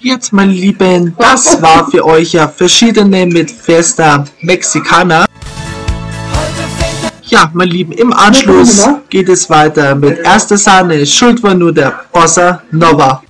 Jetzt, meine Lieben, das war für euch ja verschiedene mit Fiesta Mexicana. Ja, meine Lieben, im Anschluss geht es weiter mit Erste Sahne, Schuld war nur der Bossa Nova.